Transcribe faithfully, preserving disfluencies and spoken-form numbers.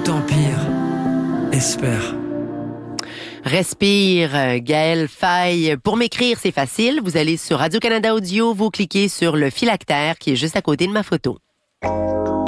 tant pire. Espère. Respire, Gaël Faye. Pour m'écrire, c'est facile. Vous allez sur Radio-Canada Audio, vous cliquez sur le phylactère qui est juste à côté de ma photo.